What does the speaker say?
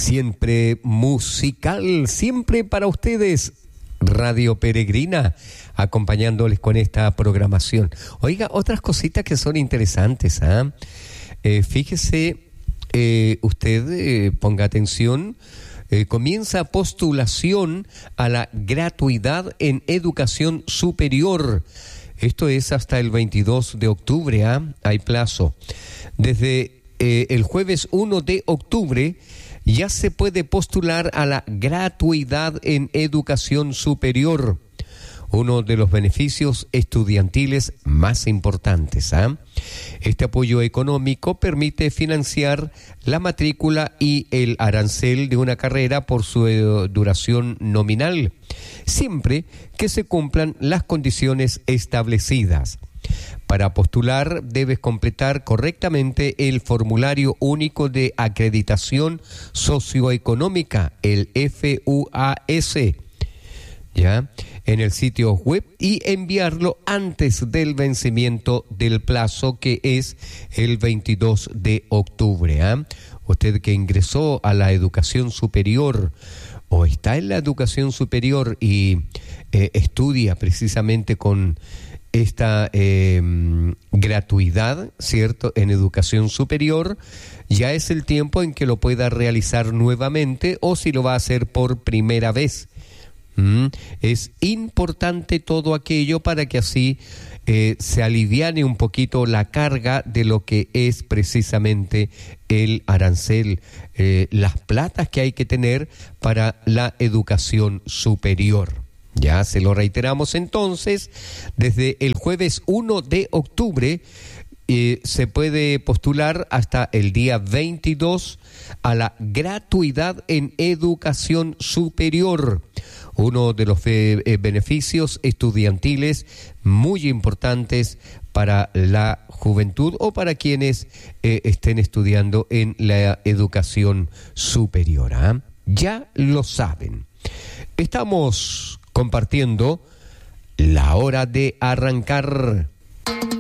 Siempre musical, siempre para ustedes. Radio Peregrina, acompañándoles con esta programación. Oiga, otras cositas que son interesantes, fíjese, usted ponga atención, comienza postulación a la gratuidad en educación superior. Esto es hasta el 22 de octubre, hay plazo. Desde el jueves 1 de octubre ya se puede postular a la gratuidad en educación superior, uno de los beneficios estudiantiles más importantes. Este apoyo económico permite financiar la matrícula y el arancel de una carrera por su duración nominal, siempre que se cumplan las condiciones establecidas. Para postular debes completar correctamente el formulario único de acreditación socioeconómica, el FUAS, ¿ya?, en el sitio web y enviarlo antes del vencimiento del plazo, que es el 22 de octubre. Usted que ingresó a la educación superior o está en la educación superior y estudia precisamente con esta gratuidad, ¿cierto?, en educación superior, ya es el tiempo en que lo pueda realizar nuevamente, o si lo va a hacer por primera vez. Es importante todo aquello para que así se aliviane un poquito la carga de lo que es precisamente el arancel, las platas que hay que tener para la educación superior. Ya se lo reiteramos entonces, desde el jueves 1 de octubre se puede postular hasta el día 22 a la gratuidad en educación superior, uno de los beneficios estudiantiles muy importantes para la juventud o para quienes estén estudiando en la educación superior. Ya lo saben. Estamos compartiendo la hora de arrancar.